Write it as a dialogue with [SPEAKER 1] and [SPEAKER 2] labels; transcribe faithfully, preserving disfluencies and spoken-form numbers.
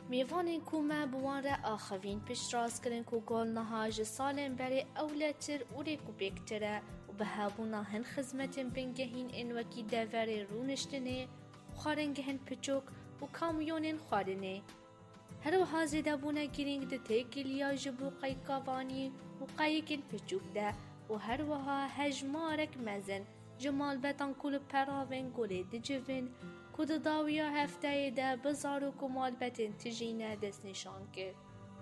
[SPEAKER 1] میوانین کو ما بوان را آخوین پیش راست کرن کو گل نهاج سالن بری اولتر اولی کو بکتره و به هابونا هن خدمتن بنگهین این وکی دوری رونشتنه خارنگهن پچوک و کامیونین خارنه. هر وها زیده بونه گرینگ ده تیگلیا جبو قیقاوانی و قایقین پچوک ده و هر وها هجمارک مزن جمال بتان کل پراوین گلی ده جوین کود داویا هفته ده بزار و کمال بتن تجینه دست نشان کرد.